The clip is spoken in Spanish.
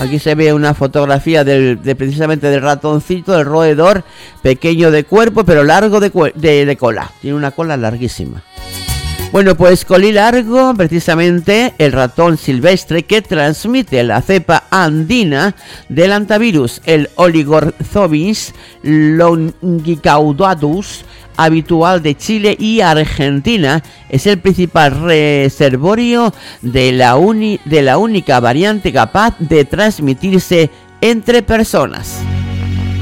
Aquí se ve una fotografía precisamente del ratoncito, del roedor, pequeño de cuerpo, pero largo de cola. Tiene una cola larguísima. Bueno, pues colilargo, precisamente el ratón silvestre que transmite la cepa andina del hantavirus, el Oligorhizobis longicaudatus, habitual de Chile y Argentina, es el principal reservorio de la única variante capaz de transmitirse entre personas.